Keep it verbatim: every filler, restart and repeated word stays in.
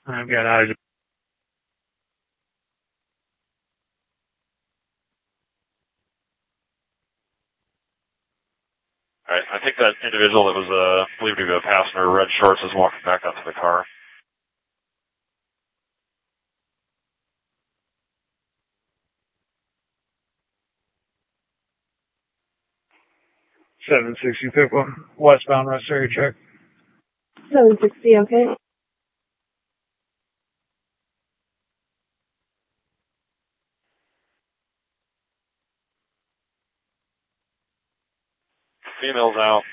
I've got out of All right, I think that individual that was uh, believed to be a passenger, red shorts, is walking back up to the car. seven sixty Pickle, westbound rest area check. seven sixty, okay. Female's out.